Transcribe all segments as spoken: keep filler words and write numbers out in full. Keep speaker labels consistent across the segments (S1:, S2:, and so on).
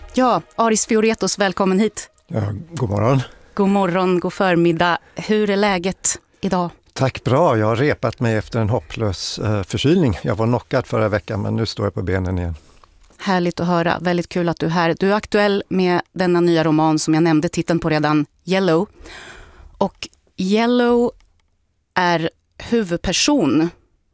S1: Ja, Aris Fioretos, välkommen hit.
S2: Ja, god morgon.
S1: God morgon, god förmiddag. Hur är läget idag?
S2: Tack, bra. Jag har repat mig efter en hopplös uh, förkylning. Jag var knockad förra veckan, men nu står jag på benen igen.
S1: Härligt att höra. Väldigt kul att du är här. Du är aktuell med denna nya roman som jag nämnde titeln på redan, Yellow. Och Yellow är huvudperson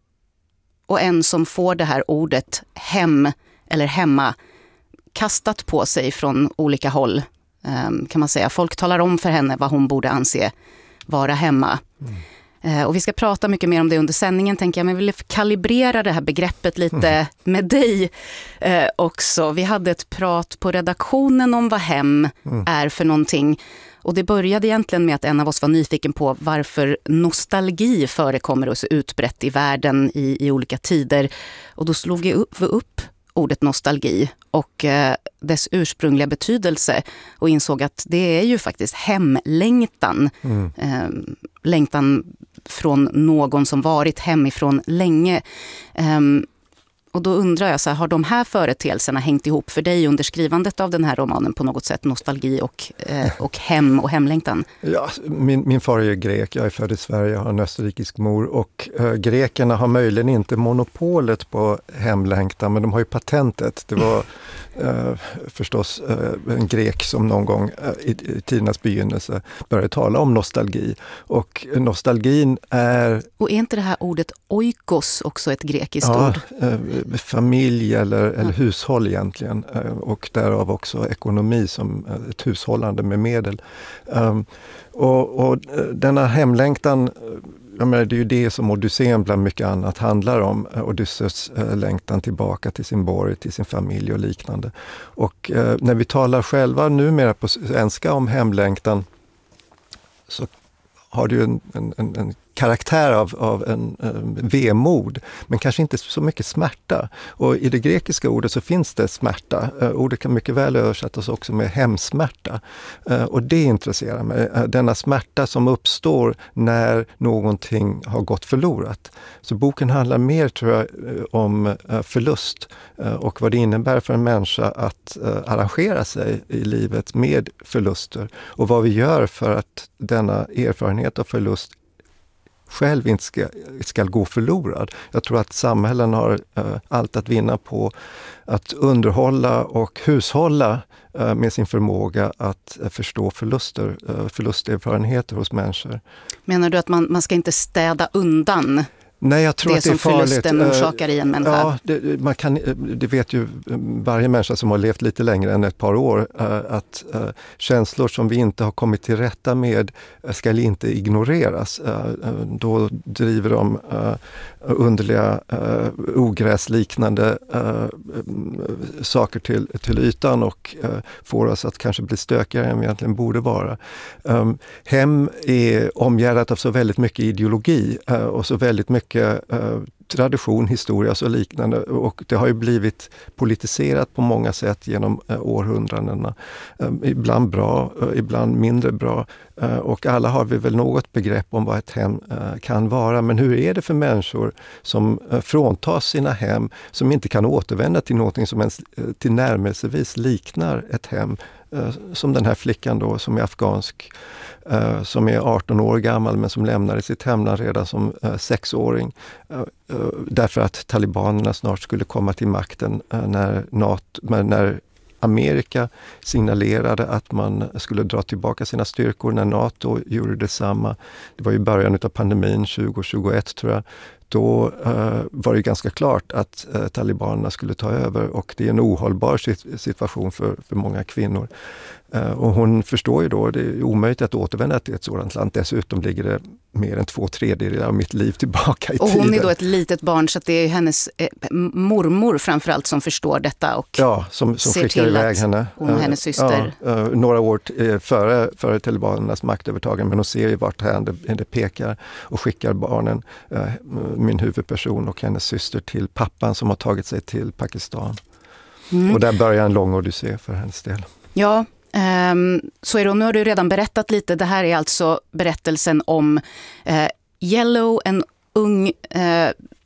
S1: och en som får det här ordet hem eller hemma kastat på sig från olika håll, kan man säga. Folk talar om för henne vad hon borde anse vara hemma. Mm. Och vi ska prata mycket mer om det under sändningen, tänker jag. Men jag vill kalibrera det här begreppet lite mm. med dig eh, också. Vi hade ett prat på redaktionen om vad hem mm. är för någonting. Och det började egentligen med att en av oss var nyfiken på varför nostalgi förekommer och så utbrett i världen i, i olika tider. Och då slog vi upp, upp ordet nostalgi och eh, dess ursprungliga betydelse och insåg att det är ju faktiskt hemlängtan. Mm. Eh, längtan från någon som varit hemifrån länge. Eh, och då undrar jag, så här, har de här företeelserna hängt ihop för dig under skrivandet av den här romanen på något sätt? Nostalgi och, eh, och hem och hemlängtan?
S2: Ja, min, min far är grek, jag är född i Sverige, jag har en österrikisk mor och äh, grekerna har möjligen inte monopolet på hemlängtan, men de har ju patentet. Det var äh, förstås äh, en grek som någon gång äh, i, i tidernas begynnelse började tala om nostalgi. Och nostalgin är... Och
S1: är inte det här ordet oikos också ett grekiskt
S2: ja,
S1: ord?
S2: Äh, familj eller, eller hushåll egentligen, och därav också ekonomi som ett hushållande med medel. Um, och, och denna hemlängtan, jag menar, det är ju det som Odysseen bland mycket annat handlar om. Odysseus längtan tillbaka till sin borg, till sin familj och liknande. Och uh, när vi talar själva numera på svenska om hemlängtan så har det ju en, en, en karaktär av, av en, en vemod, men kanske inte så mycket smärta. Och i det grekiska ordet så finns det smärta. Uh, ordet kan mycket väl översättas också med hemsmärta. Uh, och det intresserar mig. Uh, denna smärta som uppstår när någonting har gått förlorat. Så boken handlar mer, tror jag, om uh, förlust uh, och vad det innebär för en människa att uh, arrangera sig i livet med förluster. Och vad vi gör för att denna erfarenhet av förlust själv inte ska, ska gå förlorad. Jag tror att samhällen har uh, allt att vinna på att underhålla och hushålla uh, med sin förmåga att uh, förstå förluster, uh, förlusterfarenheter hos människor.
S1: Menar du att man, man ska inte städa undan?
S2: Nej, jag tror
S1: det
S2: att det är
S1: som
S2: farligt.
S1: Förlusten orsakar i en människa?
S2: Ja, det, man kan, det vet ju varje människa som har levt lite längre än ett par år, att uh, känslor som vi inte har kommit till rätta med ska inte ignoreras. Uh, då driver de uh, underliga uh, ogräsliknande uh, saker till, till ytan och uh, får oss att kanske bli stökigare än vi egentligen borde vara. Um, hem är omgärdat av så väldigt mycket ideologi uh, och så väldigt mycket Uh, tradition, historia och så liknande, och det har ju blivit politiserat på många sätt genom uh, århundradena. Uh, ibland bra, uh, ibland mindre bra, uh, och alla har vi väl något begrepp om vad ett hem uh, kan vara, men hur är det för människor som uh, fråntas sina hem, som inte kan återvända till någonting som ens uh, tillnärmelsevis liknar ett hem, uh, som den här flickan då som är afghansk, Uh, som är arton år gammal men som lämnade sitt hemland redan som uh, sexåring uh, uh, därför att talibanerna snart skulle komma till makten uh, när, NATO, när Amerika signalerade att man skulle dra tillbaka sina styrkor, när NATO gjorde detsamma. Det var i början av pandemin tjugo tjugoett, tror jag. Då uh, var det ganska klart att uh, talibanerna skulle ta över, och det är en ohållbar sit- situation för, för många kvinnor. Uh, och hon förstår ju då, det är omöjligt att återvända till ett sådant land. Dessutom ligger det mer än två tredjedelar av mitt liv tillbaka i
S1: och
S2: tiden.
S1: Och hon är då ett litet barn, så att det är hennes eh, mormor framförallt som förstår detta och
S2: ja, som, som skickar iväg henne.
S1: Hon och hennes syster.
S2: Ja, uh, några år t- före, före talibanernas maktövertagande, men hon ser ju vart det, det pekar och skickar barnen, uh, min huvudperson och hennes syster, till pappan som har tagit sig till Pakistan. Mm. Och där börjar en lång odyssé för hennes del.
S1: Ja, um, så är det. Och nu har du redan berättat lite. Det här är alltså berättelsen om uh, Yellow, en ung uh,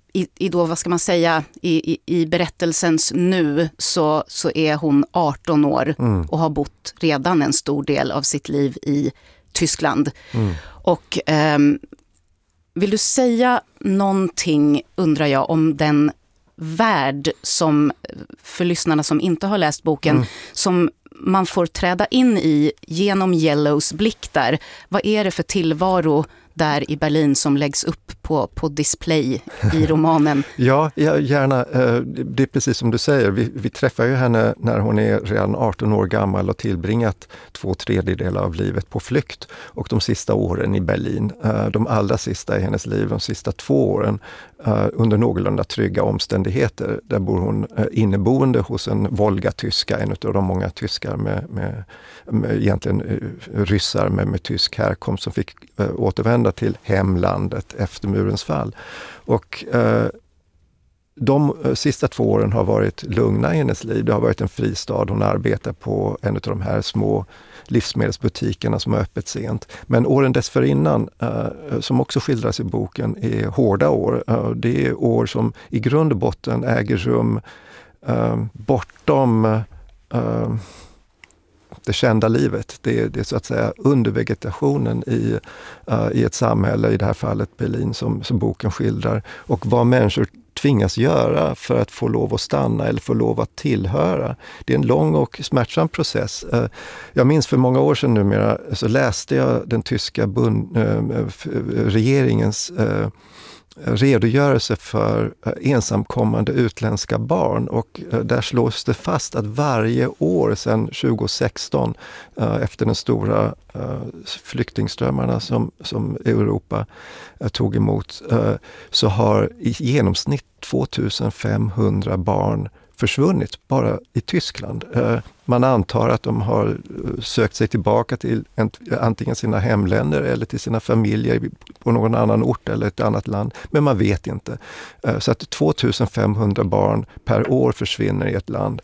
S1: i, i då, vad ska man säga, i, i, i berättelsens nu så, så är hon arton år mm. och har bott redan en stor del av sitt liv i Tyskland. Mm. Och um, vill du säga någonting, undrar jag, om den värld som, för lyssnarna som inte har läst boken, mm. som man får träda in i genom Yellows blick där. Vad är det för tillvaro där i Berlin som läggs upp på, på display i romanen?
S2: ja, ja, gärna. Det är precis som du säger. Vi, vi träffar ju henne när hon är redan arton år gammal och tillbringat två tredjedelar av livet på flykt. Och de sista åren i Berlin, de allra sista i hennes liv, de sista två åren under någorlunda trygga omständigheter. Där bor hon inneboende hos en Volga-tyska, en av de många tyskar med, med, med egentligen ryssar med, med tysk härkomst som fick återvända till hemlandet efter murens fall. Och eh, de sista två åren har varit lugna i hennes liv. Det har varit en fristad. Hon arbetar på en av de här små livsmedelsbutikerna som är öppet sent. Men åren dessförinnan, eh, som också skildras i boken, är hårda år. Eh, det är år som i grund och botten äger rum eh, bortom eh, det kända livet. Det är, det är så att säga undervegetationen i, uh, i ett samhälle, i det här fallet Berlin, som, som boken skildrar. Och vad människor tvingas göra för att få lov att stanna eller få lov att tillhöra. Det är en lång och smärtsam process. Uh, jag minns för många år sedan numera så läste jag den tyska bund, uh, regeringens uh, redogörelse för ensamkommande utländska barn, och där slås det fast att varje år sedan tjugo sexton, efter den stora flyktingströmmarna som, som Europa tog emot, så har i genomsnitt tvåtusenfemhundra barn försvunnit bara i Tyskland. Man antar att de har sökt sig tillbaka till antingen sina hemländer eller till sina familjer på någon annan ort eller ett annat land. Men man vet inte. Så att tvåtusenfemhundra barn per år försvinner i ett land.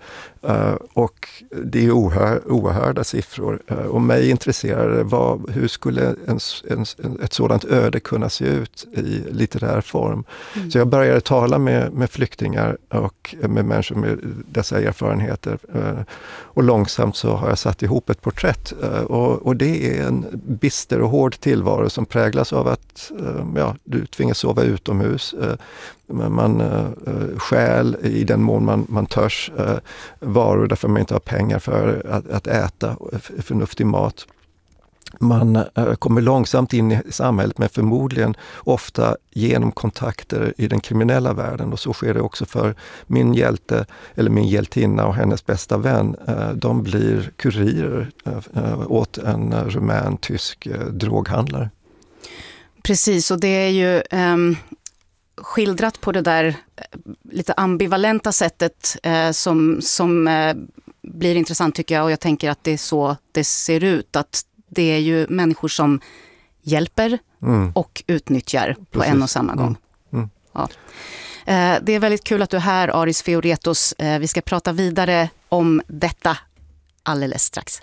S2: Och det är oerhör, oerhörda siffror. Och mig intresserade var hur skulle en, en, ett sådant öde kunna se ut i litterär form. Mm. Så jag började tala med, med flyktingar och med människor med dessa erfarenheter. Och långsamt så har jag satt ihop ett porträtt. Och, och det är en bister och hård tillvaro som präglas av att ja, du tvingas sova utomhus. Man uh, stjäl i den mån man, man törs uh, varor därför man inte har pengar för att, att äta förnuftig mat. Man uh, kommer långsamt in i samhället, men förmodligen ofta genom kontakter i den kriminella världen. Och så sker det också för min hjälte, eller min hjältinna och hennes bästa vän. Uh, de blir kurirer uh, åt en rumän-tysk uh, droghandlare.
S1: Precis, och det är ju... Um... skildrat på det där lite ambivalenta sättet eh, som, som eh, blir intressant tycker jag, och jag tänker att det är så det ser ut, att det är ju människor som hjälper mm. och utnyttjar på Precis. en och samma gång. Mm. Mm. Ja. Eh, det är väldigt kul att du är här, Aris Feoretos. Eh, vi ska prata vidare om detta alldeles strax.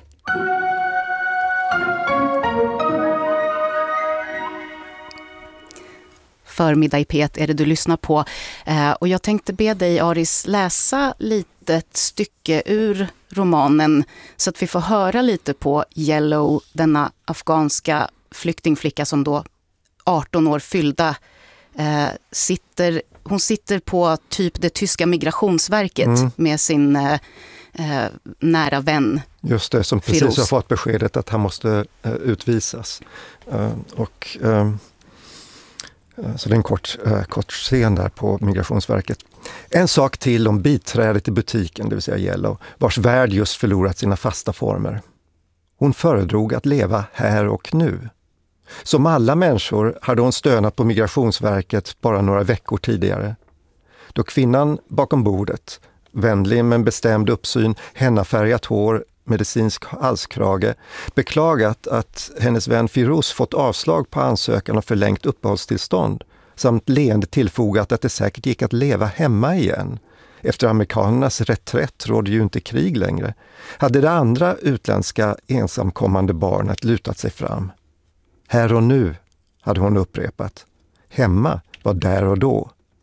S1: Förmiddag i P ett är det du lyssnar på. Eh, och jag tänkte be dig, Aris, läsa lite ett stycke ur romanen så att vi får höra lite på Yellow, denna afghanska flyktingflicka som då arton år fyllda eh, sitter, hon sitter på typ det tyska migrationsverket mm. med sin eh, eh, nära vän.
S2: Just det, som precis Firoz. har fått beskedet att han måste eh, utvisas. Uh, och... Um... Så det är en kort, uh, kort scen där på Migrationsverket. En sak till om biträdet i butiken, det vill säga Yellow, vars värld just förlorat sina fasta former. Hon föredrog att leva här och nu. Som alla människor hade hon stönat på Migrationsverket bara några veckor tidigare. Då kvinnan bakom bordet, vänlig men bestämd uppsyn, hennafärgat hår, medicinsk halskrage, beklagat att hennes vän Firoz fått avslag på ansökan om förlängt uppehållstillstånd, samt leende tillfogat att det säkert gick att leva hemma igen. Efter amerikanernas reträtt rådde ju inte krig längre. Hade det andra utländska ensamkommande barnet lutat sig fram. Här och nu, hade hon upprepat. Hemma var där och då.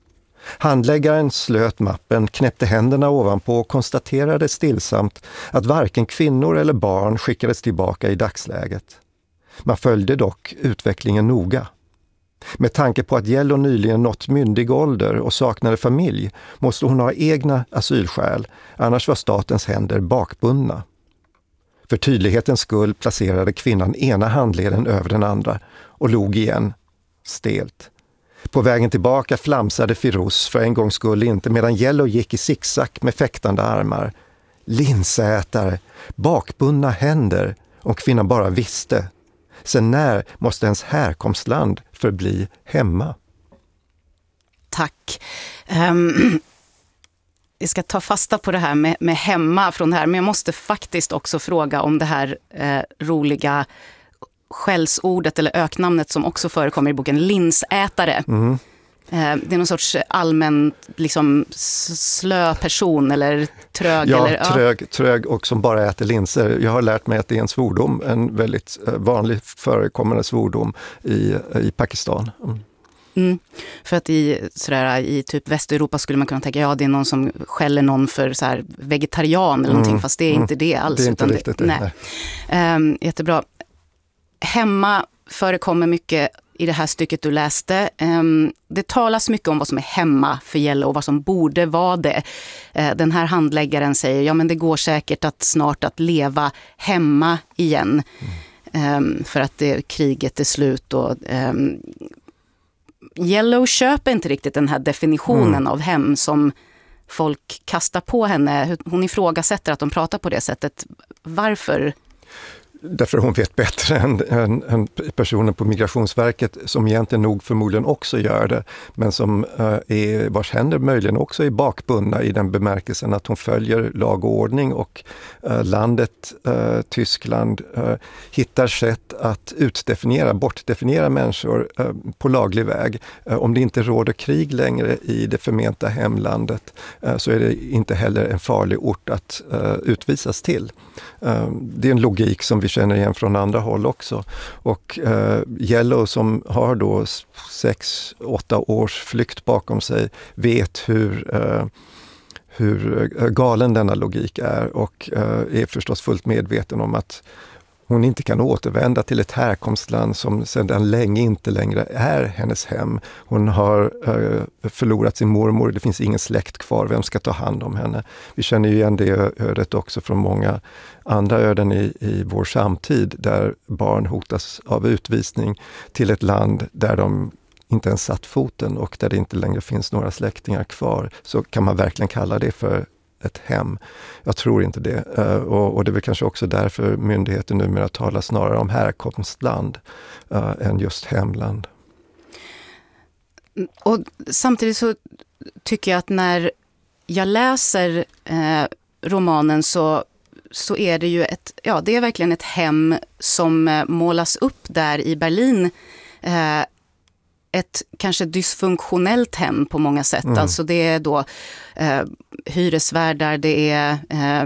S2: Handläggaren slöt mappen, knäppte händerna ovanpå och konstaterade stillsamt att varken kvinnor eller barn skickades tillbaka i dagsläget. Man följde dock utvecklingen noga. Med tanke på att Yellow nyligen nått myndig ålder och saknade familj måste hon ha egna asylskäl, annars var statens händer bakbundna. För tydlighetens skull placerade kvinnan ena handleden över den andra och log igen, stelt. På vägen tillbaka flamsade Firouz för en gångs skull inte, medan Yellow gick i zigzag med fäktande armar. Linsätare, bakbundna händer, om kvinnan bara visste. Sen när måste ens härkomstland förbli hemma?
S1: Tack. Um, jag ska ta fasta på det här med, med hemma från det här, men jag måste faktiskt också fråga om det här eh, roliga skällsordet eller öknamnet som också förekommer i boken, linsätare. Mm. Det är någon sorts allmän liksom, slö person eller trög.
S2: Ja,
S1: eller,
S2: trög, ja. trög och som bara äter linser. Jag har lärt mig att det är en svordom, en väldigt vanlig förekommande svordom i, i Pakistan. Mm.
S1: Mm. För att i, sådär, i typ Västeuropa skulle man kunna tänka ja det är någon som skäller någon för så här, vegetarian eller någonting, mm. fast det är inte det alls.
S2: Det är inte
S1: utan
S2: riktigt
S1: det.
S2: det.
S1: Nej. Um, jättebra. Hemma förekommer mycket i det här stycket du läste. Um, det talas mycket om vad som är hemma för Yellow och vad som borde vara det. Uh, den här handläggaren säger, ja men det går säkert att snart att leva hemma igen. Mm. Um, för att det, kriget är slut och um, Yellow köper inte riktigt den här definitionen mm. av hem som folk kastar på henne. Hon ifrågasätter att de pratar på det sättet. Varför?
S2: Därför hon vet bättre än, än, än personen på Migrationsverket som egentligen nog förmodligen också gör det, men som uh, är, vars händer möjligen också är bakbundna i den bemärkelsen att hon följer lag och ordning och uh, landet, uh, Tyskland, uh, hittar sätt att utdefiniera, bortdefiniera människor uh, på laglig väg. Uh, om det inte råder krig längre i det förmenta hemlandet uh, så är det inte heller en farlig ort att uh, utvisas till. Uh, det är en logik som vi känner igen från andra håll också. Och eh, Yellow som har då sex, åtta års flykt bakom sig vet hur, eh, hur galen denna logik är och eh, är förstås fullt medveten om att hon inte kan återvända till ett härkomstland som sedan länge inte längre är hennes hem. Hon har eh, förlorat sin mormor, det finns ingen släkt kvar, vem ska ta hand om henne? Vi känner ju igen det ödet också från många andra öden i, i vår samtid där barn hotas av utvisning till ett land där de inte ens satt foten och där det inte längre finns några släktingar kvar. Så kan man verkligen kalla det för ett hem. Jag tror inte det. Uh, och, och det är väl kanske också därför myndigheter numera talar snarare om härkomstland uh, än just hemland.
S1: Och samtidigt så tycker jag att när jag läser eh, romanen så, så är det ju ett, ja det är verkligen ett hem som eh, målas upp där i Berlin. Eh, ett kanske dysfunktionellt hem på många sätt. Mm. Alltså det är då eh, hyresvärdar, det är eh,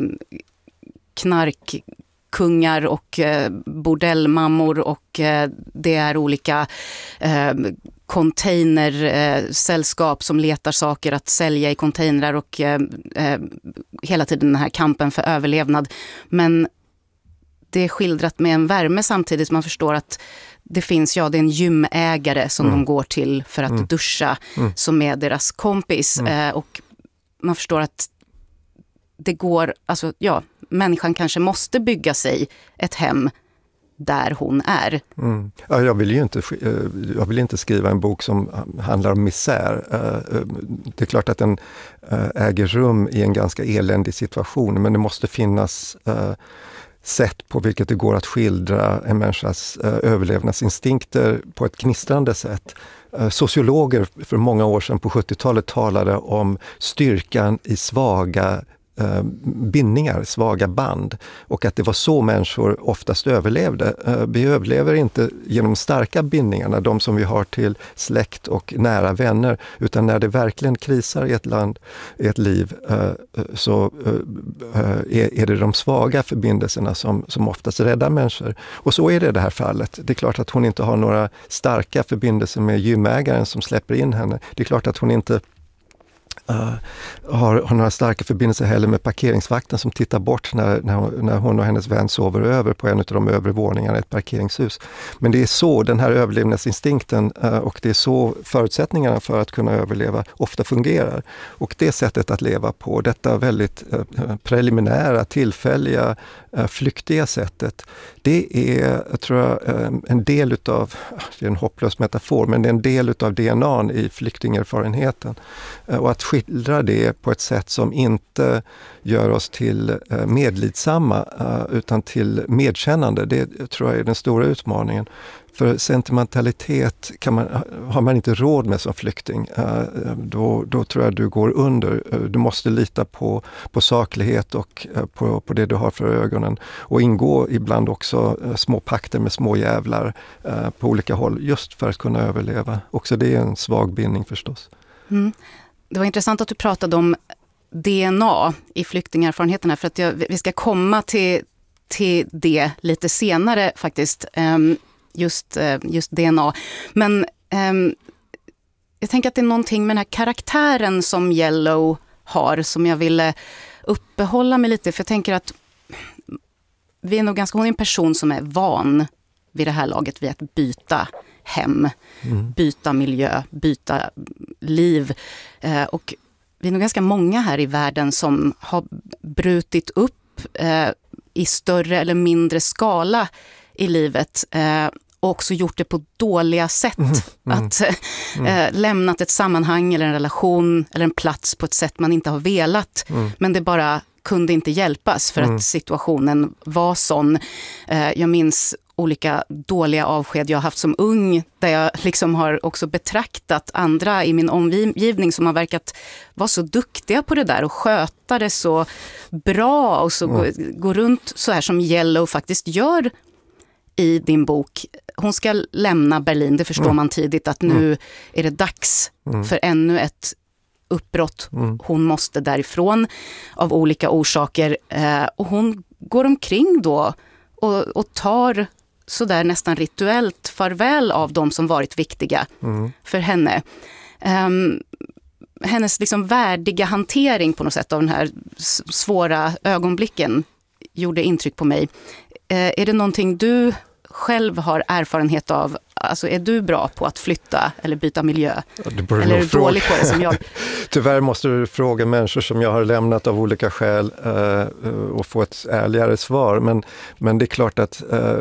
S1: knarkkungar och eh, bordellmammor och eh, det är olika eh, containersällskap eh, som letar saker att sälja i containrar och eh, eh, hela tiden den här kampen för överlevnad. Men det är skildrat med en värme samtidigt som man förstår att det finns, ja det är en gymägare som mm. de går till för att mm. duscha mm. som är deras kompis mm. eh, och man förstår att det går, alltså ja, människan kanske måste bygga sig ett hem där hon är. Mm.
S2: Ja, jag vill ju inte, jag vill inte skriva en bok som handlar om misär. Det är klart att den äger rum i en ganska eländig situation, men det måste finnas sätt på vilket det går att skildra en människas eh, överlevnadsinstinkter på ett gnistrande sätt. Eh, sociologer för många år sedan på sjuttiotalet talade om styrkan i svaga eh, bindningar, svaga band och att det var så människor oftast överlevde. Eh, vi överlever inte genom starka bindningarna, de som vi har till släkt och nära vänner, utan när det verkligen krisar i ett land, i ett liv, eh, så eh, är, är det de svaga förbindelserna som, som oftast räddar människor. Och så är det i det här fallet. Det är klart att hon inte har några starka förbindelser med gymägaren som släpper in henne. Det är klart att hon inte Uh, har, har några starka förbindelser heller med parkeringsvakten som tittar bort när, när, hon, när hon och hennes vän sover över på en av de övre våningarna i ett parkeringshus. Men det är så den här överlevnadsinstinkten uh, och det är så förutsättningarna för att kunna överleva ofta fungerar. Och det sättet att leva på, detta väldigt uh, preliminära, tillfälliga, uh, flyktiga sättet, det är, jag tror jag, um, en del utav, det är en hopplös metafor, men det är en del utav D N A i flyktingerfarenheten. Uh, och att skildra det på ett sätt som inte gör oss till medlidsamma utan till medkännande. Det tror jag är den stora utmaningen. För sentimentalitet kan man, har man inte råd med som flykting. Då, då tror jag du går under. Du måste lita på, på saklighet och på, på det du har för ögonen. Och ingå ibland också små pakter med små jävlar på olika håll just för att kunna överleva. Också det är en svag bindning förstås. Mm.
S1: Det var intressant att du pratade om D N A i flyktingerfarenheterna, för att jag, vi ska komma till, till det lite senare faktiskt, just, just D N A. Men jag tänker att det är någonting med den här karaktären som Yellow har som jag ville uppehålla mig lite, för jag tänker att vi är nog ganska, hon är en person som är van vid det här laget vid att byta hem, mm. byta miljö, byta liv. Eh, och vi är nog ganska många här i världen som har brutit upp eh, i större eller mindre skala i livet eh, och också gjort det på dåliga sätt. Mm. Mm. Att mm. eh, lämnat ett sammanhang eller en relation eller en plats på ett sätt man inte har velat. Mm. Men det bara kunde inte hjälpas för mm. att situationen var sån. Eh, jag minns olika dåliga avsked jag har haft som ung, där jag liksom har också betraktat andra i min omgivning som har verkat vara så duktiga på det där och sköta det så bra och så mm. gå, gå runt så här som Yellow faktiskt gör i din bok. Hon ska lämna Berlin, det förstår mm. man tidigt att nu mm. är det dags mm. för ännu ett uppbrott. Mm. Hon måste därifrån av olika orsaker eh, och hon går omkring då och, och tar så där nästan rituellt farväl av de som varit viktiga mm. för henne. Um, hennes liksom värdiga hantering på något sätt av den här svåra ögonblicken gjorde intryck på mig. Uh, är det någonting du själv har erfarenhet av? Alltså är du bra på att flytta eller byta miljö? Ja, eller är du fråga. dålig på det som jag?
S2: Tyvärr måste du fråga människor som jag har lämnat av olika skäl uh, och få ett ärligare svar. Men, men det är klart att uh,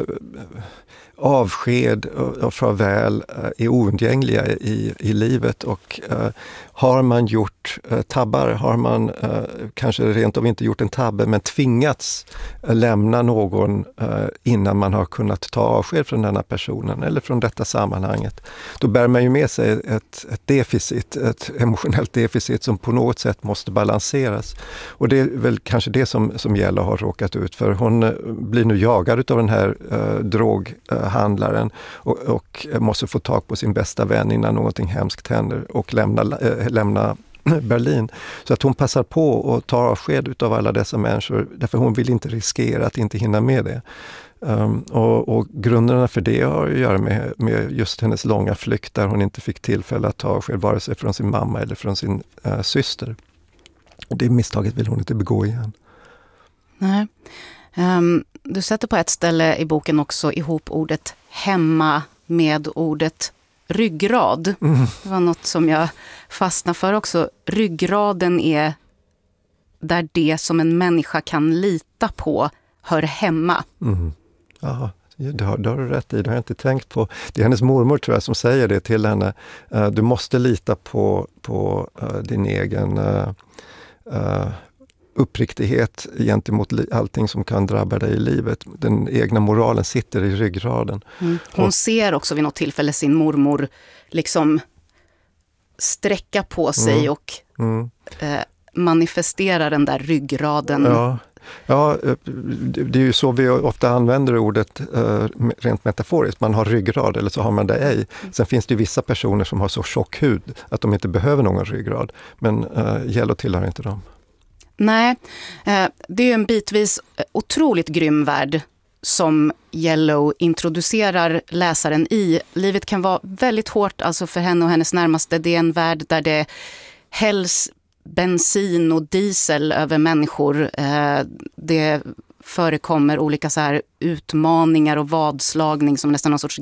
S2: avsked och farväl är oundgängliga i, i livet och uh, har man gjort uh, tabbar, har man uh, kanske rent av inte gjort en tabbe men tvingats uh, lämna någon uh, innan man har kunnat ta avsked från denna personen eller från detta sammanhanget, då bär man ju med sig ett, ett deficit, ett emotionellt deficit som på något sätt måste balanseras. Och det är väl kanske det som, som Yellow har råkat ut för. Hon uh, blir nu jagad av den här uh, droghandlaren och, och måste få tag på sin bästa vän innan någonting hemskt händer och lämna uh, lämna Berlin. Så att hon passar på och tar avsked av alla dessa människor därför hon vill inte riskera att inte hinna med det. Um, och, och grunderna för det har att göra med, med just hennes långa flykt där hon inte fick tillfälle att ta avsked vare sig från sin mamma eller från sin uh, syster. Och det misstaget vill hon inte begå igen.
S1: Nej. Um, du sätter på ett ställe i boken också ihop ordet hemma med ordet ryggrad. Mm. Det var något som jag fastnade för också. Ryggraden är där det som en människa kan lita på hör hemma.
S2: Mm. Ja, det har, det har du rätt i. Det har jag inte tänkt på. Det är hennes mormor tror jag som säger det till henne. Uh, du måste lita på, på uh, din egen uh, uh, uppriktighet gentemot li- allting som kan drabba dig i livet. Den egna moralen sitter i ryggraden.
S1: Mm. Hon och, ser också vid något tillfälle sin mormor liksom sträcka på sig mm, och mm. Eh, manifestera den där ryggraden.
S2: Ja. Ja, det är ju så vi ofta använder ordet rent metaforiskt. Man har ryggrad eller så har man det ej. Sen finns det ju vissa personer som har så tjock hud att de inte behöver någon ryggrad. Men Yellow tillhör inte dem.
S1: Nej, det är ju en bitvis otroligt grym värld som Yellow introducerar läsaren i. Livet kan vara väldigt hårt alltså för henne och hennes närmaste. Det är en värld där det hälls bensin och diesel över människor. Eh, det förekommer olika så här utmaningar och vadslagning som nästan någon sorts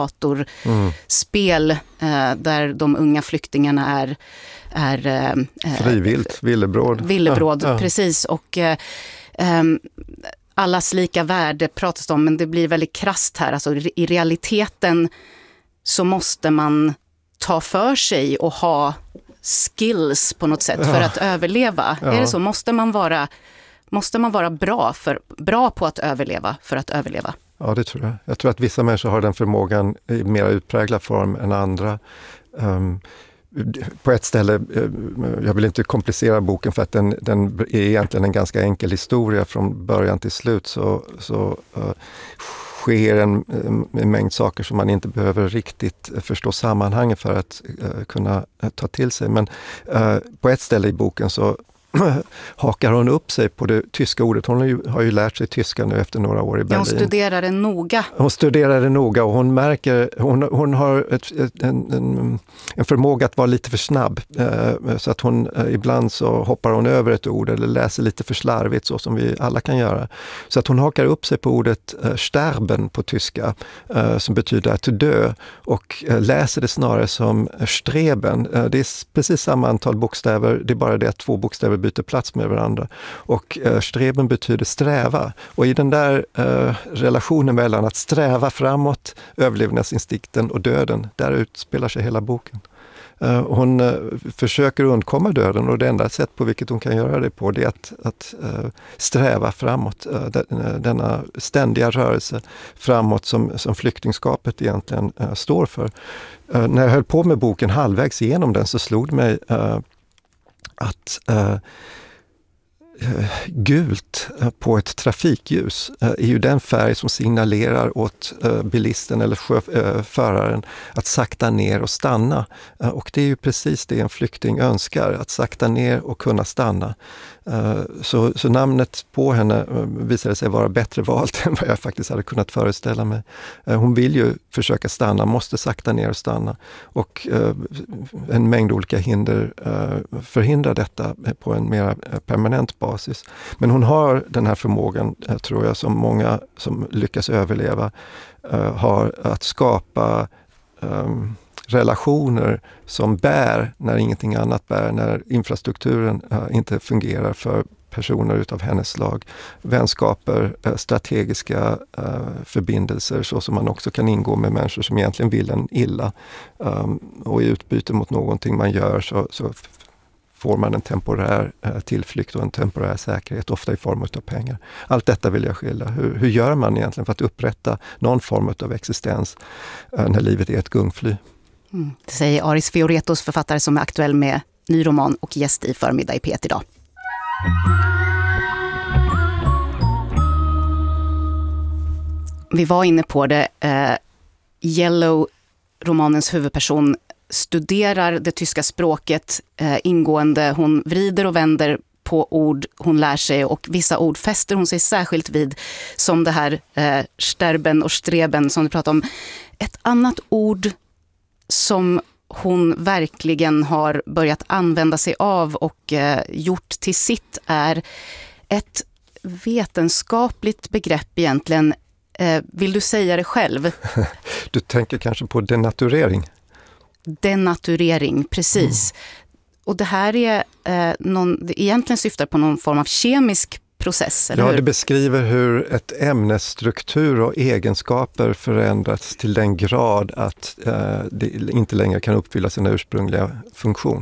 S1: gladiatorspel mm. eh, där de unga flyktingarna är, är eh,
S2: frivilt, villebråd.
S1: Villebråd,
S2: ja, ja.
S1: precis. Och eh, eh, allas lika värde pratas det om, men det blir väldigt krasst här. Alltså, i realiteten så måste man ta för sig och ha skills på något sätt ja. för att överleva. Ja. Är det så? Måste man vara, måste man vara bra, för, bra på att överleva för att överleva?
S2: Ja, det tror jag. Jag tror att vissa människor har den förmågan i mer utpräglad form än andra. Um, på ett ställe, jag vill inte komplicera boken för att den, den är egentligen en ganska enkel historia från början till slut, så, så uh, sker en, en mängd saker som man inte behöver riktigt förstå sammanhanget för att uh, kunna uh, ta till sig. Men uh, på ett ställe i boken så hakar hon upp sig på det tyska ordet. Hon har ju, har ju lärt sig tyska nu efter några år i Berlin.
S1: Ja, hon studerar det noga.
S2: Hon studerar det noga och hon märker, hon, hon har ett, ett, en, en, en förmåga att vara lite för snabb. Eh, så att hon eh, ibland så hoppar hon över ett ord eller läser lite för slarvigt, så som vi alla kan göra. Så att hon hakar upp sig på ordet eh, sterben på tyska, eh, som betyder att dö, och eh, läser det snarare som streben. Eh, det är precis samma antal bokstäver, det är bara det att två bokstäver byter plats med varandra. Och eh, streben betyder sträva. Och i den där eh, relationen mellan att sträva framåt, överlevnadsinstinkten och döden, där utspelar sig hela boken. Eh, hon eh, försöker undkomma döden, och det enda sätt på vilket hon kan göra det på, det är att, att eh, sträva framåt. Eh, denna ständiga rörelse framåt som, som flyktingskapet egentligen eh, står för. Eh, när jag höll på med boken halvvägs igenom den, så slog det mig eh, att äh, gult på ett trafikljus äh, är ju den färg som signalerar åt äh, bilisten eller föraren att sakta ner och stanna. Äh, och det är ju precis det en flykting önskar, att sakta ner och kunna stanna. Äh, så, så namnet på henne äh, visade sig vara bättre valt än vad jag faktiskt hade kunnat föreställa mig. Äh, hon vill ju försöka stanna, måste sakta ner och stanna. Och äh, en mängd olika hinder äh, förhindrar detta på en mer permanent basis. Men hon har den här förmågan, äh, tror jag, som många som lyckas överleva äh, har, att skapa äh, relationer som bär när ingenting annat bär, när infrastrukturen äh, inte fungerar för personer utav hennes slag. Vänskaper, äh, strategiska äh, förbindelser, så som man också kan ingå med människor som egentligen vill en illa. Um, och i utbyte mot någonting man gör så, så f- får man en temporär äh, tillflykt och en temporär säkerhet, ofta i form av pengar. Allt detta vill jag skilja. Hur, hur gör man egentligen för att upprätta någon form av existens äh, när livet är ett gungfly?
S1: Mm. Det säger Aris Fioretos, författare som är aktuell med ny roman och gäst i Förmiddag i P ett idag. Vi var inne på det. Eh, Yellow, romanens huvudperson, studerar det tyska språket eh, ingående. Hon vrider och vänder på ord hon lär sig, och vissa ord fäster hon sig särskilt vid, som det här eh, sterben och streben som du pratade om. Ett annat ord som hon verkligen har börjat använda sig av och eh, gjort till sitt är ett vetenskapligt begrepp egentligen. Eh, vill du säga det själv?
S2: Du tänker kanske på denaturering?
S1: Denaturering, precis. Mm. Och det här är eh, någon, det egentligen syftar på någon form av kemisk process, eller
S2: ja,
S1: hur?
S2: Det beskriver hur ett ämnes struktur och egenskaper förändras till den grad att eh, det inte längre kan uppfylla sin ursprungliga funktion.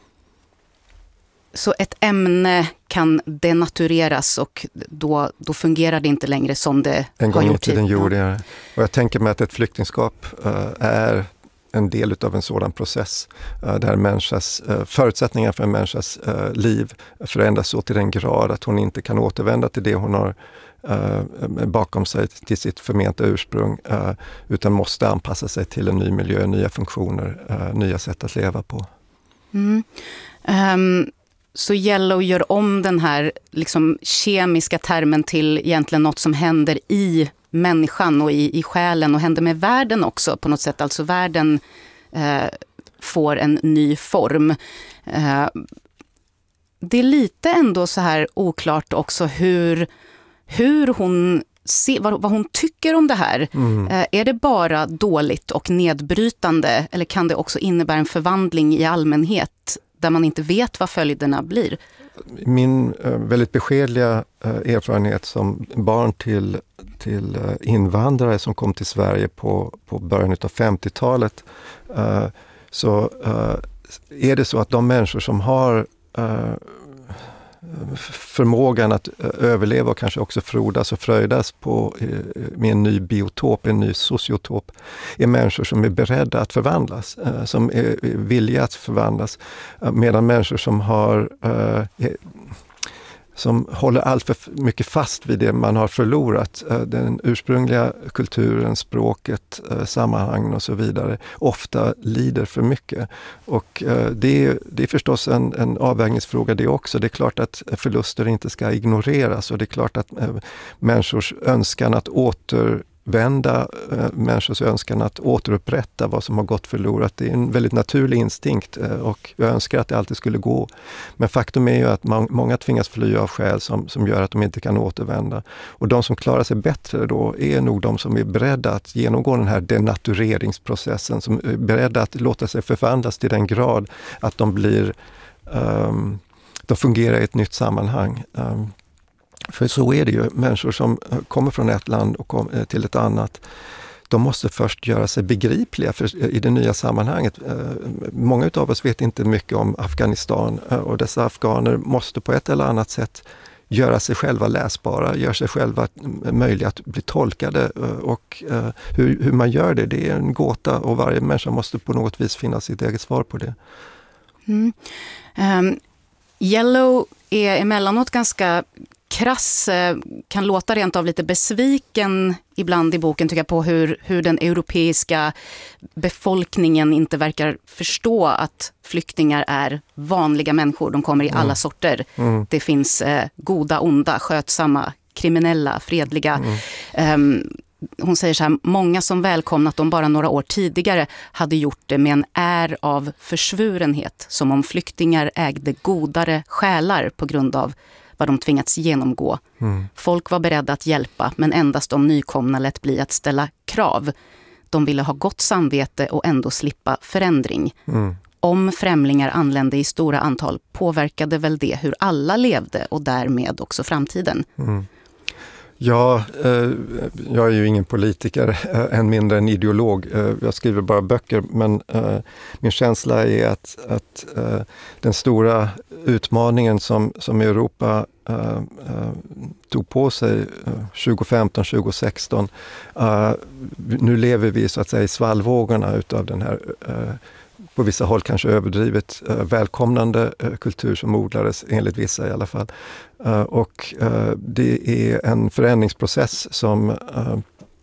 S1: Så ett ämne kan denatureras, och då, då fungerar det inte längre som det
S2: en
S1: har
S2: gång
S1: gjort
S2: i tiden
S1: tid.
S2: gjorde jag. Och jag tänker mig att ett flyktingskap eh, är en del av en sådan process uh, där människas, uh, förutsättningar för en människas uh, liv förändras så till den grad att hon inte kan återvända till det hon har uh, bakom sig, till sitt förmenta ursprung, uh, utan måste anpassa sig till en ny miljö, nya funktioner, uh, nya sätt att leva på.
S1: Mm. Um, så Yellow gör om den här liksom kemiska termen till egentligen något som händer i människan och i, i själen, och händer med världen också på något sätt. Alltså världen eh, får en ny form. Eh, det är lite ändå så här oklart också hur, hur hon ser, vad, vad hon tycker om det här. Mm. Eh, är det bara dåligt och nedbrytande, eller kan det också innebära en förvandling i allmänhet där man inte vet vad följderna blir?
S2: Min eh, väldigt beskedliga eh, erfarenhet som barn till, till eh, invandrare som kom till Sverige på, på början av femtiotalet, eh, så eh, är det så att de människor som har eh, förmågan att överleva och kanske också frodas och fröjdas på, med en ny biotop, en ny sociotop, är människor som är beredda att förvandlas, som är villiga att förvandlas, medan människor som har som håller allt för mycket fast vid det man har förlorat, den ursprungliga kulturen, språket, sammanhangen och så vidare, ofta lider för mycket. Och det är, det är förstås en, en avvägningsfråga det också. Det är klart att förluster inte ska ignoreras, och det är klart att människors önskan att åter vända människors önskan att återupprätta vad som har gått förlorat. Det är en väldigt naturlig instinkt, och jag önskar att det alltid skulle gå. Men faktum är ju att man, många tvingas fly av skäl som, som gör att de inte kan återvända. Och de som klarar sig bättre då är nog de som är beredda att genomgå den här denatureringsprocessen, som är beredda att låta sig förvandlas till den grad att de blir um, de fungerar i ett nytt sammanhang. Um, För så är det ju. Människor som kommer från ett land och kom, till ett annat, de måste först göra sig begripliga för, i det nya sammanhanget. Många av oss vet inte mycket om Afghanistan, och dessa afghaner måste på ett eller annat sätt göra sig själva läsbara, göra sig själva möjliga att bli tolkade. Och hur, hur man gör det, det är en gåta, och varje människa måste på något vis finna sitt eget svar på det.
S1: Mm. Um, Yellow är emellanåt ganska krass, kan låta rent av lite besviken ibland i boken, tycker jag, på hur, hur den europeiska befolkningen inte verkar förstå att flyktingar är vanliga människor. De kommer i alla mm. sorter. Mm. Det finns eh, goda, onda, skötsamma, kriminella, fredliga. Mm. Um, hon säger så här: många som välkomnat dem bara några år tidigare hade gjort det med en är av försvurenhet, som om flyktingar ägde godare själar på grund av vad de tvingats genomgå. Mm. Folk var beredda att hjälpa, men endast de nykomna lät bli att ställa krav. De ville ha gott samvete och ändå slippa förändring. Mm. Om främlingar anlände i stora antal påverkade väl det hur alla levde, och därmed också framtiden.
S2: Mm. Ja, eh, jag är ju ingen politiker, eh, än mindre en ideolog. Eh, jag skriver bara böcker, men eh, min känsla är att, att eh, den stora utmaningen som, som Europa eh, eh, tog på sig eh, tjugo femton tjugo sexton, eh, nu lever vi så att säga i svallvågorna utav den här eh, på vissa håll kanske överdrivet eh, välkomnande eh, kultur som odlades, enligt vissa i alla fall. Uh, och uh, det är en förändringsprocess som uh,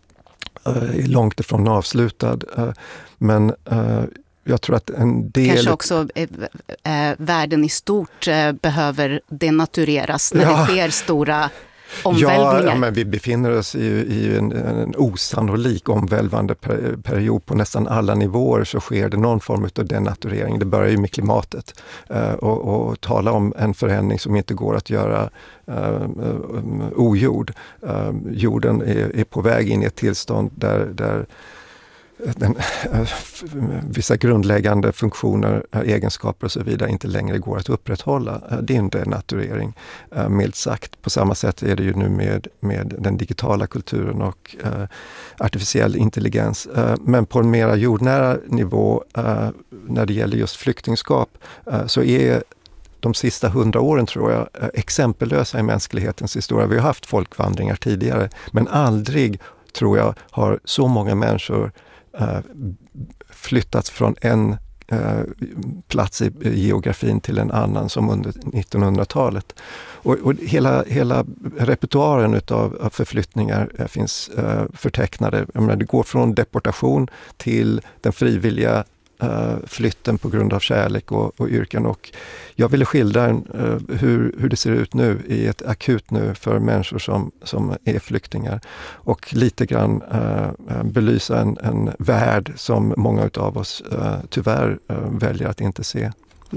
S2: uh, är långt ifrån avslutad. Uh, men uh, jag tror att en del...
S1: Kanske också äh, äh, världen i stort äh, behöver denatureras när ja. det sker stora omvälvningar.
S2: Ja, men vi befinner oss i, i en, en osannolik omvälvande per, period på nästan alla nivåer, så sker det någon form av denaturering. Det börjar ju med klimatet. Uh, och, och tala om en förändring som inte går att göra uh, um, ogjord. Uh, jorden är, är på väg in i ett tillstånd där, där den, äh, vissa grundläggande funktioner, äh, egenskaper och så vidare inte längre går att upprätthålla. Äh, det är en denaturering, äh, milt sagt. På samma sätt är det ju nu med, med den digitala kulturen och äh, artificiell intelligens. Äh, men på en mera jordnära nivå, äh, när det gäller just flyktingskap, äh, så är de sista hundra åren, tror jag, exempellösa i mänsklighetens historia. Vi har haft folkvandringar tidigare, men aldrig, tror jag, har så många människor Uh, flyttats från en uh, plats i geografin till en annan som under nittonhundratalet. Och, och hela, hela repertoaren utav, av förflyttningar uh, finns uh, förtecknade. Jag menar, det går från deportation till den frivilliga uh, flytten på grund av kärlek och, och yrken. Och jag ville skildra en, uh, hur, hur det ser ut nu i ett akut nu för människor som, som är flyktingar, och lite grann uh, belysa en, en värld som många av oss uh, tyvärr uh, väljer att inte se. Mm.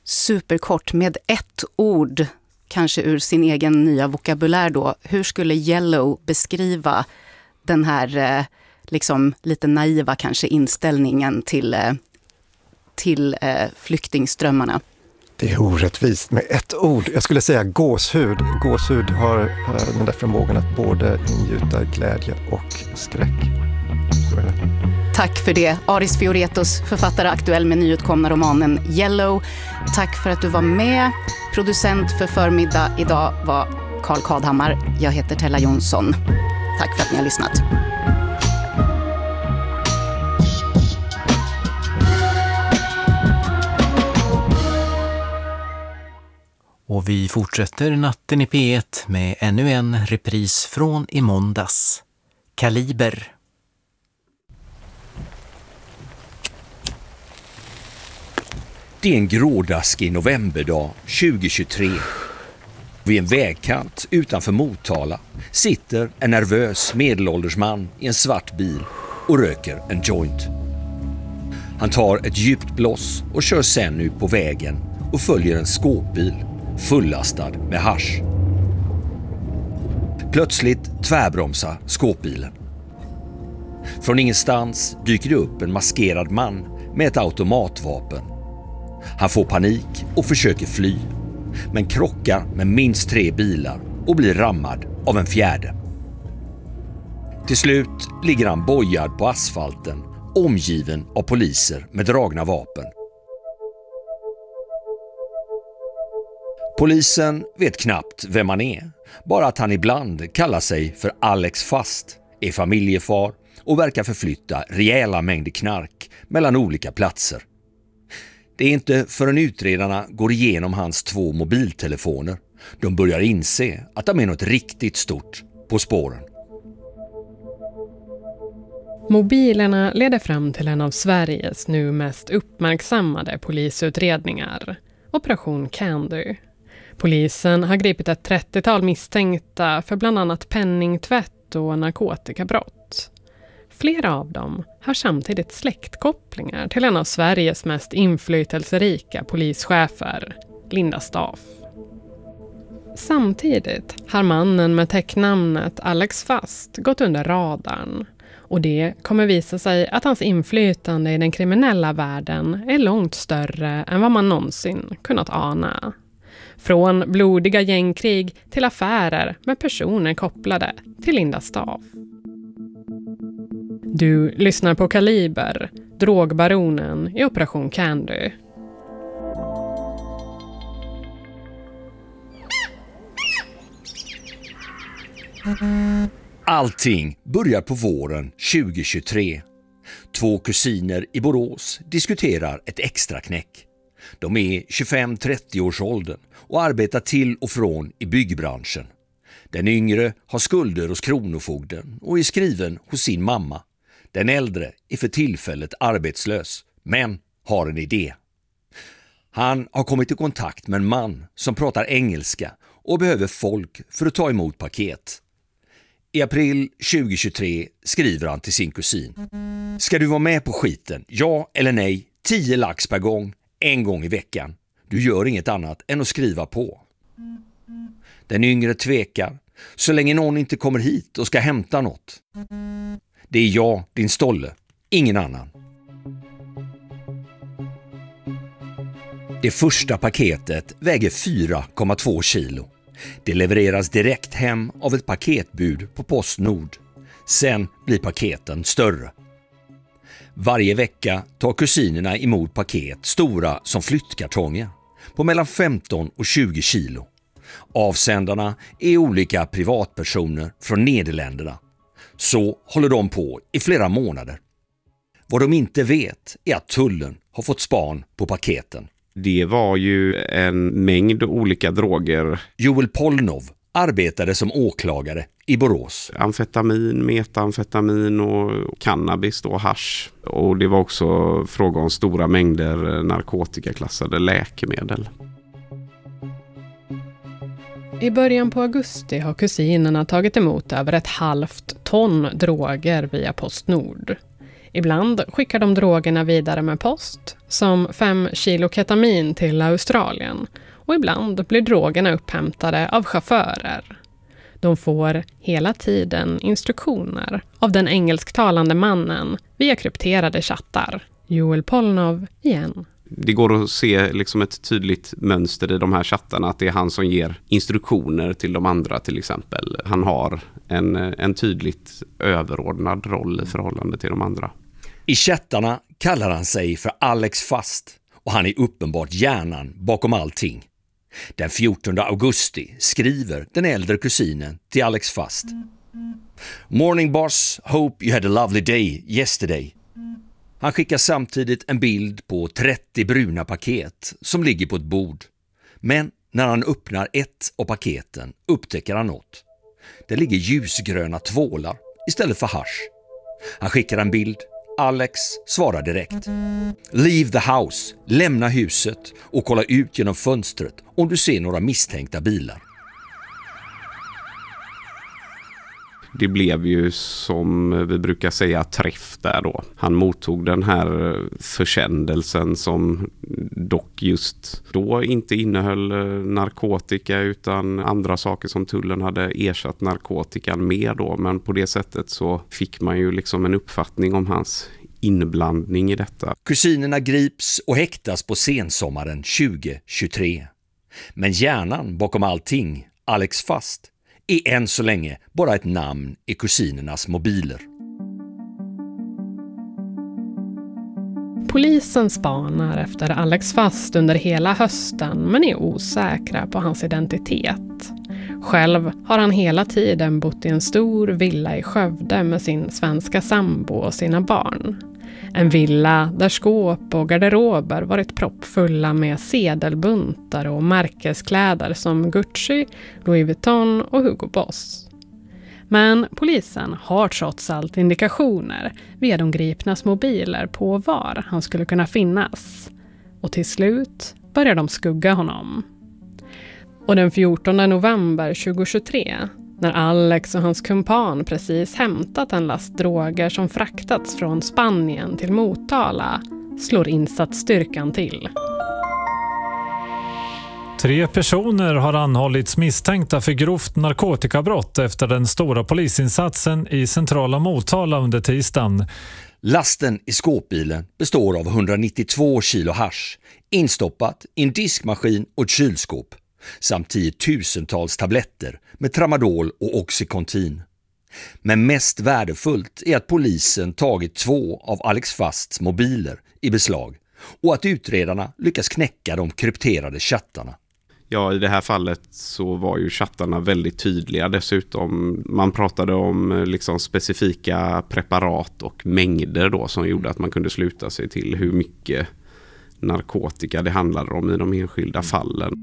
S1: superkort med ett ord, kanske ur sin egen nya vokabulär då. Hur skulle Yellow beskriva den här eh, liksom lite naiva kanske inställningen till, eh, till eh, flyktingströmmarna?
S2: Det är orättvist med ett ord. Jag skulle säga gåshud. Gåshud har uh, den där förmågan att både ingjuta glädje och skräck. Så är det.
S1: Tack för det. Aris Fioretos, författare aktuell med nyutkomna romanen Yellow. Tack för att du var med. Producent för förmiddag idag var Carl Kadhammar. Jag heter Tella Jonsson. Tack för att ni har lyssnat.
S3: Och vi fortsätter natten i P ett med ännu en repris från i måndags. Kaliber.
S4: Det är en grådaskig novemberdag tjugohundratjugotre. Vid en vägkant utanför Motala sitter en nervös medelålders man i en svart bil och röker en joint. Han tar ett djupt blås och kör sen ut på vägen och följer en skåpbil fullastad med hasch. Plötsligt tvärbromsar skåpbilen. Från ingenstans dyker det upp en maskerad man med ett automatvapen. Han får panik och försöker fly, men krockar med minst tre bilar och blir rammad av en fjärde. Till slut ligger han bojad på asfalten, omgiven av poliser med dragna vapen. Polisen vet knappt vem han är, bara att han ibland kallar sig för Alex Fast, är familjefar och verkar förflytta rejäla mängder knark mellan olika platser. Det är inte förrän utredarna går igenom hans två mobiltelefoner de börjar inse att de är något riktigt stort på spåren.
S5: Mobilerna leder fram till en av Sveriges nu mest uppmärksammade polisutredningar, Operation Candy. Polisen har gripit ett trettiotal misstänkta för bland annat penningtvätt och narkotikabrott. Flera av dem har samtidigt släktkopplingar till en av Sveriges mest inflytelserika polischefer, Linda Staaf. Samtidigt har mannen med täcknamnet Alex Fast gått under radarn, och det kommer visa sig att hans inflytande i den kriminella världen är långt större än vad man någonsin kunnat ana. Från blodiga gängkrig till affärer med personer kopplade till Linda Staaf. Du lyssnar på Kaliber, drogbaronen i Operation Candy.
S4: Allting börjar på våren tjugohundratjugotre. Två kusiner i Borås diskuterar ett extra knäck. De är tjugofem till trettio års åldern och arbetar till och från i byggbranschen. Den yngre har skulder hos kronofogden och är skriven hos sin mamma. Den äldre är för tillfället arbetslös, men har en idé. Han har kommit i kontakt med en man som pratar engelska och behöver folk för att ta emot paket. I april tjugohundratjugotre skriver han till sin kusin. Ska du vara med på skiten? Ja eller nej? Tio lax per gång, en gång i veckan. Du gör inget annat än att skriva på. Den yngre tvekar, så länge någon inte kommer hit och ska hämta något. Det är jag, din stolle, ingen annan. Det första paketet väger fyra komma två kilo. Det levereras direkt hem av ett paketbud på Postnord. Sen blir paketen större. Varje vecka tar kusinerna emot paket stora som flyttkartonger på mellan femton och tjugo kilo. Avsändarna är olika privatpersoner från Nederländerna. Så håller de på i flera månader. Vad de inte vet är att tullen har fått span på paketen.
S6: Det var ju en mängd olika droger.
S4: Joel Polnov arbetade som åklagare i Borås.
S6: Amfetamin, metamfetamin och cannabis då, hasch. Och det var också fråga om stora mängder narkotikaklassade läkemedel.
S5: I början på augusti har kusinerna tagit emot över ett halvt ton droger via Postnord. Ibland skickar de drogerna vidare med post, som fem kilo ketamin till Australien. Och ibland blir drogerna upphämtade av chaufförer. De får hela tiden instruktioner av den engelsktalande mannen via krypterade chattar. Joel Polnov igen.
S6: Det går att se liksom ett tydligt mönster i de här chattarna, att det är han som ger instruktioner till de andra till exempel. Han har en, en tydligt överordnad roll i förhållande till de andra.
S4: I chattarna kallar han sig för Alex Fast och han är uppenbart hjärnan bakom allting. Den fjortonde augusti skriver den äldre kusinen till Alex Fast. Morning boss, hope you had a lovely day yesterday. Han skickar samtidigt en bild på trettio bruna paket som ligger på ett bord. Men när han öppnar ett av paketen upptäcker han något. Det ligger ljusgröna tvålar istället för hasch. Han skickar en bild. Alex svarar direkt. Leave the house, lämna huset och kolla ut genom fönstret om du ser några misstänkta bilar.
S6: Det blev ju, som vi brukar säga, träff där då. Han mottog den här försändelsen som dock just då inte innehöll narkotika utan andra saker som tullen hade ersatt narkotikan med då. Men på det sättet så fick man ju liksom en uppfattning om hans inblandning i detta.
S4: Kusinerna grips och häktas på sensommaren tjugo tjugotre. Men hjärnan bakom allting, Alex Fast, är än så länge bara ett namn i kusinernas mobiler.
S5: Polisen spanar efter Alex Fast under hela hösten men är osäkra på hans identitet. Själv har han hela tiden bott i en stor villa i Skövde med sin svenska sambo och sina barn. En villa där skåp och garderober varit proppfulla med sedelbuntar och märkeskläder som Gucci, Louis Vuitton och Hugo Boss. Men polisen har trots allt indikationer via de gripnas mobiler på var han skulle kunna finnas. Och till slut börjar de skugga honom. Och den fjortonde november tjugohundratjugotre, när Alex och hans kumpan precis hämtat en last droger som fraktats från Spanien till Motala, slår insatsstyrkan till.
S7: Tre personer har anhållits misstänkta för grovt narkotikabrott efter den stora polisinsatsen i centrala Motala under tisdagen.
S4: Lasten i skåpbilen består av hundranittiotvå kilo hasch, instoppat i en diskmaskin och ett kylskåp, samt tiotusentals tabletter med tramadol och oxycontin. Men mest värdefullt är att polisen tagit två av Alex Fasts mobiler i beslag och att utredarna lyckas knäcka de krypterade chattarna.
S6: Ja, i det här fallet så var ju chattarna väldigt tydliga dessutom. Man pratade om liksom specifika preparat och mängder då som gjorde att man kunde sluta sig till hur mycket narkotika det handlade om i de enskilda fallen.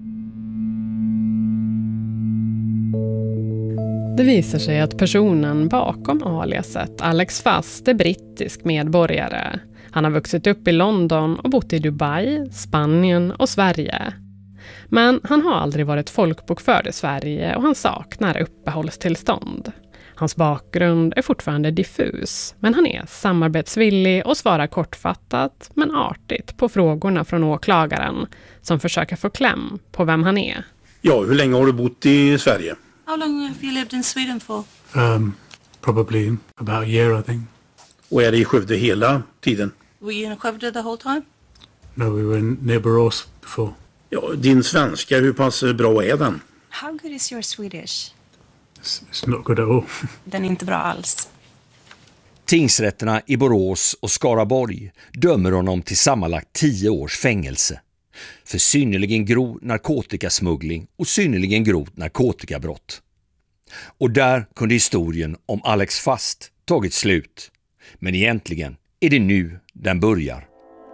S5: Det visar sig att personen bakom aliaset, Alex Fast, är brittisk medborgare. Han har vuxit upp i London och bott i Dubai, Spanien och Sverige. Men han har aldrig varit folkbokförd i Sverige och han saknar uppehållstillstånd. Hans bakgrund är fortfarande diffus, men han är samarbetsvillig och svarar kortfattat men artigt på frågorna från åklagaren som försöker få kläm på vem han är.
S8: Ja, hur länge har du bott i Sverige?
S9: How long have you lived in Sweden for?
S8: Um, probably about a year, I think. Och är det i Skövde hela tiden?
S9: Were you in Skövde the whole time?
S8: No, we were near Borås before. Ja, din svenska, hur pass bra är den?
S9: How good is your Swedish?
S8: It's, it's not good at all.
S9: Den är inte bra alls.
S4: Tingsrätterna i Borås och Skaraborg dömer honom till sammanlagt tio års fängelse för synnerligen grov narkotikasmuggling och synnerligen grovt narkotikabrott. Och där kunde historien om Alex Fast tagit slut. Men egentligen är det nu den börjar.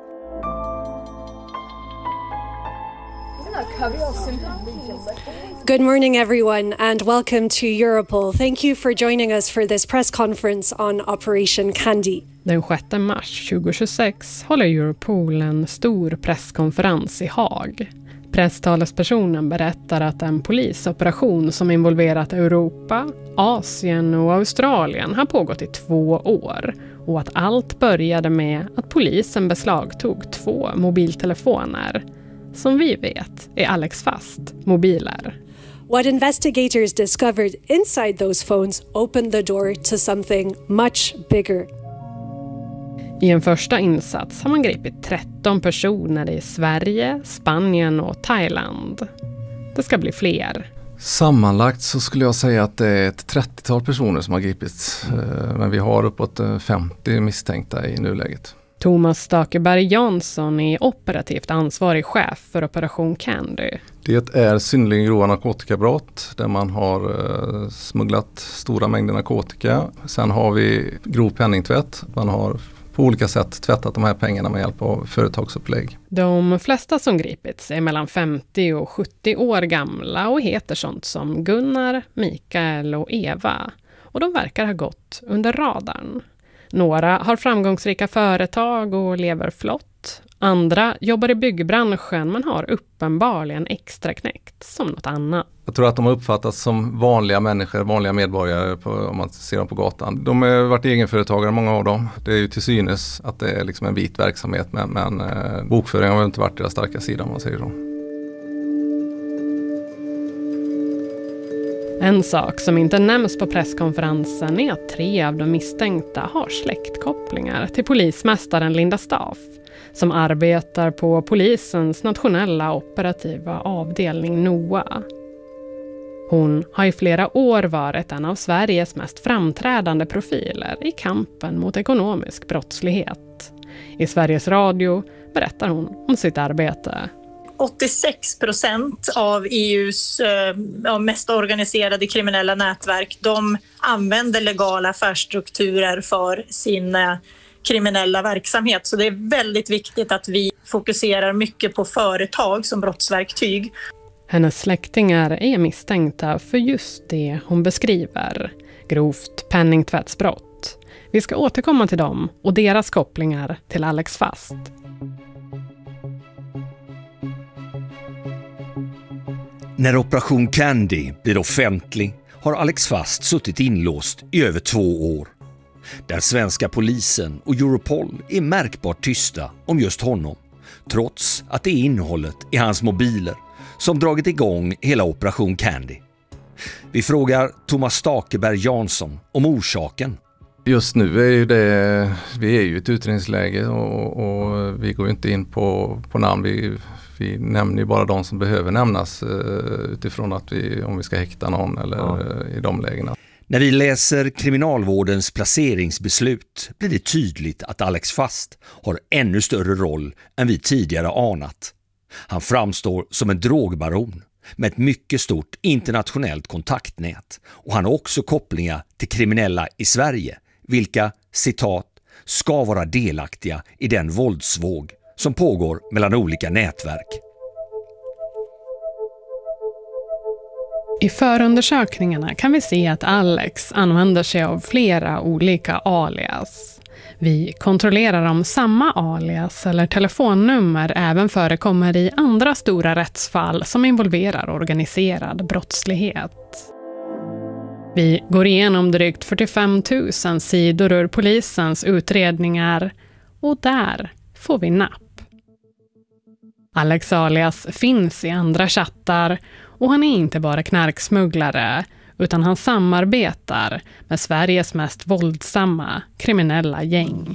S10: Good morning, everyone, and welcome to Europol. Thank you for joining us for this press conference on Operation Candy.
S5: Den sjätte mars tjugohundratjugosex håller Europol en stor presskonferens i Haag. Presstalespersonen berättar att en polisoperation som involverat Europa, Asien och Australien har pågått i två år och att allt började med att polisen beslagtog två mobiltelefoner. Som vi vet är Alex Fast mobiler.
S10: What investigators discovered inside those phones opened the door to something much bigger.
S5: I en första insats har man gripit tretton personer i Sverige, Spanien och Thailand. Det ska bli fler.
S11: Sammanlagt så skulle jag säga att det är ett trettiotal personer som har gripits. Men vi har uppåt femtio misstänkta i nuläget.
S5: Thomas Stakeberg Jansson är operativt ansvarig chef för Operation Candy.
S11: Det är synnerligen grova narkotikabrott där man har eh, smugglat stora mängder narkotika. Sen har vi grov penningtvätt. Man har på olika sätt tvättat de här pengarna med hjälp av företagsupplägg.
S5: De flesta som gripits är mellan femtio och sjuttio år gamla och heter sånt som Gunnar, Mikael och Eva. Och de verkar ha gått under radarn. Några har framgångsrika företag och lever flott. Andra jobbar i byggbranschen men har uppenbarligen extra knäckt som något annat.
S11: Jag tror att de har uppfattats som vanliga människor, vanliga medborgare på, om man ser dem på gatan. De har varit egenföretagare, många av dem. Det är ju till synes att det är liksom en vit verksamhet men, men eh, bokföringen har inte varit deras starka sida om man säger så.
S5: En sak som inte nämns på presskonferensen är att tre av de misstänkta har släktkopplingar till polismästaren Linda Staff som arbetar på polisens nationella operativa avdelning NOA. Hon har i flera år varit en av Sveriges mest framträdande profiler i kampen mot ekonomisk brottslighet. I Sveriges Radio berättar hon om sitt arbete.
S12: åttiosex procent av E U:s eh, mest organiserade kriminella nätverk, de använder legala affärsstrukturer för sin eh, kriminella verksamhet. Så det är väldigt viktigt att vi fokuserar mycket på företag som brottsverktyg.
S5: Hennes släktingar är misstänkta för just det hon beskriver, grovt penningtvättsbrott. Vi ska återkomma till dem och deras kopplingar till Alex Fast.
S4: När Operation Candy blir offentlig har Alex Fast suttit inlåst i över två år. Den svenska polisen och Europol är märkbart tysta om just honom, trots att det är innehållet i hans mobiler som dragit igång hela Operation Candy. Vi frågar Thomas Stakeberg Jansson om orsaken.
S11: Just nu är ju det, vi är ju i ett utredningsläge och, och vi går inte in på, på namn. Vi, vi nämner ju bara de som behöver nämnas utifrån att vi, om vi ska häkta någon eller ja. I de lägena.
S4: När vi läser kriminalvårdens placeringsbeslut blir det tydligt att Alex Fast har ännu större roll än vi tidigare anat. Han framstår som en drogbaron med ett mycket stort internationellt kontaktnät och han har också kopplingar till kriminella i Sverige, vilka, citat, ska vara delaktiga i den våldsvåg som pågår mellan olika nätverk.
S5: I förundersökningarna kan vi se att Alex använder sig av flera olika alias. Vi kontrollerar om samma alias eller telefonnummer även förekommer i andra stora rättsfall som involverar organiserad brottslighet. Vi går igenom drygt fyrtiofem tusen sidor ur polisens utredningar och där får vi napp. Alex alias finns i andra chattar och han är inte bara knarksmugglare utan han samarbetar med Sveriges mest våldsamma kriminella gäng.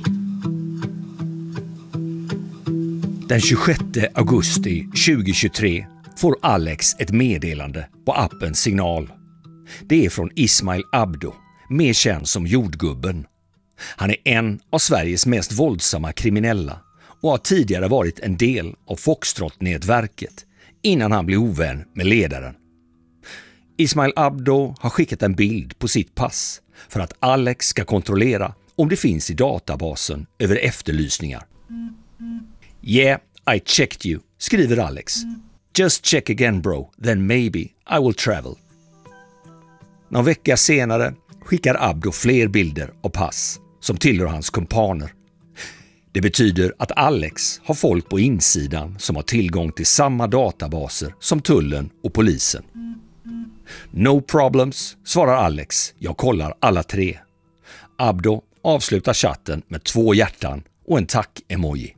S4: Den tjugosjätte augusti tjugohundratjugotre får Alex ett meddelande på appen Signal. Det är från Ismail Abdo, mer känd som Jordgubben. Han är en av Sveriges mest våldsamma kriminella och har tidigare varit en del av Foxtrot-nätverket innan han blev ovän med ledaren. Ismail Abdo har skickat en bild på sitt pass för att Alex ska kontrollera om det finns i databasen över efterlysningar. Yeah, I checked you, skriver Alex. Just check again bro, then maybe I will travel. Någon vecka senare skickar Abdo fler bilder och pass som tillhör hans kumpaner. Det betyder att Alex har folk på insidan som har tillgång till samma databaser som tullen och polisen. No problems, svarar Alex. Jag kollar alla tre. Abdo avslutar chatten med två hjärtan och en tack-emoji.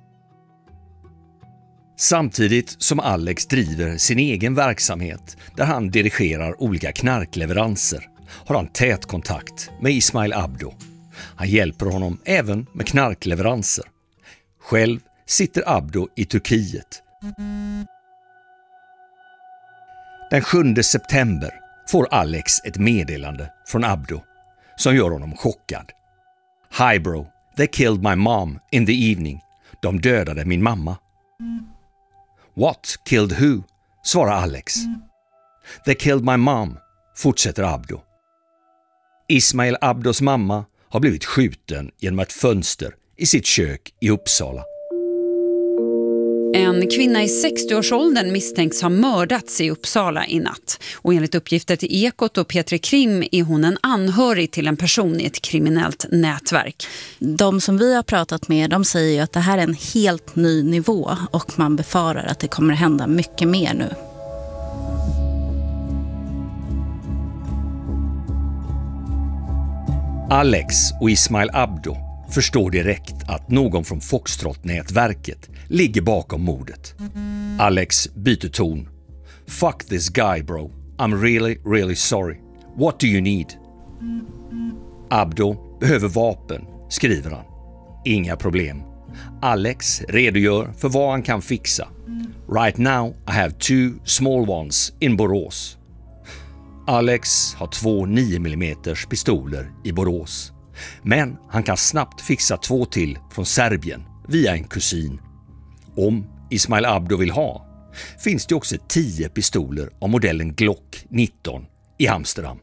S4: Samtidigt som Alex driver sin egen verksamhet där han dirigerar olika knarkleveranser har han tät kontakt med Ismail Abdo. Han hjälper honom även med knarkleveranser. Själv sitter Abdo i Turkiet. Den sjunde september får Alex ett meddelande från Abdo som gör honom chockad. Hi bro, they killed my mom in the evening. De dödade min mamma. What killed who? Svarar Alex. They killed my mom, fortsätter Abdo. Ismail Abdos mamma har blivit skjuten genom ett fönster i sitt kök i Uppsala.
S13: En kvinna i sextioårsåldern misstänks ha mördats i Uppsala i natt. Och enligt uppgifter till Ekot och Petri Krim är hon en anhörig till en person i ett kriminellt nätverk.
S1: De som vi har pratat med, de säger ju att det här är en helt ny nivå och man befarar att det kommer hända mycket mer nu.
S4: Alex och Ismail Abdo förstår direkt att någon från Foxtrot-nätverket ligger bakom mordet. Alex byter ton. Fuck this guy bro. I'm really, really sorry. What do you need? Abdo behöver vapen, skriver han. Inga problem. Alex redogör för vad han kan fixa. Right now I have two small ones in Borås. Alex har två nio millimeter pistoler i Borås. Men han kan snabbt fixa två till från Serbien via en kusin. Om Ismail Abdo vill ha finns det också tio pistoler av modellen Glock nitton i Amsterdam.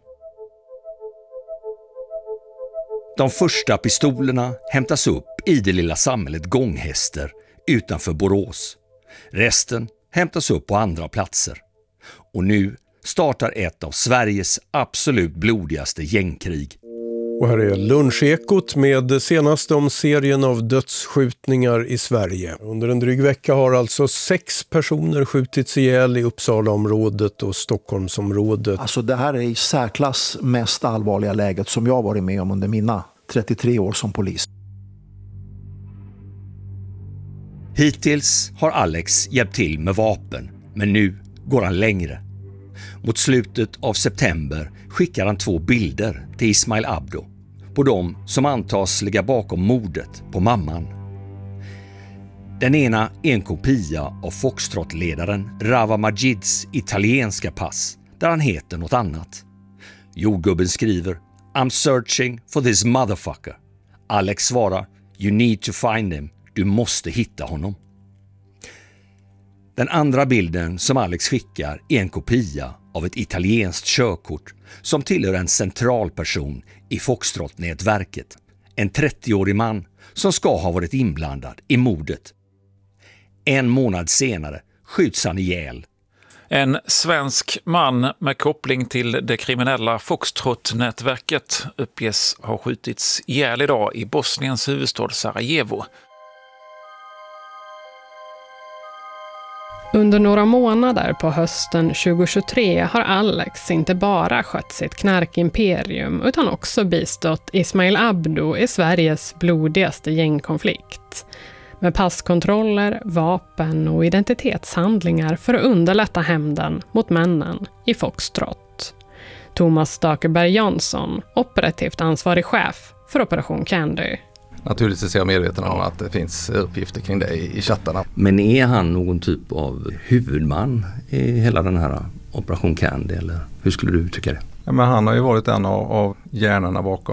S4: De första pistolerna hämtas upp i det lilla samhället Gånghäster utanför Borås. Resten hämtas upp på andra platser. Och nu startar ett av Sveriges absolut blodigaste gängkrig.
S14: Och här är Lunchekot med det senaste om serien av dödsskjutningar i Sverige. Under en dryg vecka har alltså sex personer skjutits ihjäl i Uppsalaområdet och Stockholmsområdet.
S15: Alltså det här är i särklass mest allvarliga läget som jag varit med om under mina trettiotre år som polis.
S4: Hittills har Alex hjälpt till med vapen, men nu går han längre. Mot slutet av september skickar han två bilder till Ismail Abdo på dem som antas ligga bakom mordet på mamman. Den ena är en kopia av Foxtrot-ledaren Rawa Majids italienska pass där han heter något annat. Jordgubben skriver I'm searching for this motherfucker. Alex svarar You need to find him. Du måste hitta honom. Den andra bilden som Alex skickar är en kopia av ett italienskt körkort som tillhör en central person i Foxtrot-nätverket. En trettioårig man som ska ha varit inblandad i mordet. En månad senare skjuts han ihjäl.
S16: En svensk man med koppling till det kriminella Foxtrot-nätverket uppges ha skjutits ihjäl idag i Bosniens huvudstad Sarajevo.
S5: Under några månader på hösten tjugohundratjugotre har Alex inte bara skött sitt knarkimperium utan också bistått Ismail Abdo i Sveriges blodigaste gängkonflikt. Med passkontroller, vapen och identitetshandlingar för att underlätta hämnden mot männen i Foxtrot. Thomas Stakeberg Jansson, operativt ansvarig chef för Operation Candy.
S11: Naturligtvis är jag medveten om att det finns uppgifter kring det i chattarna.
S17: Men är han någon typ av huvudman i hela den här Operation Candy, eller hur skulle du uttrycka det?
S11: Ja, men han har ju varit en av, av hjärnorna bakom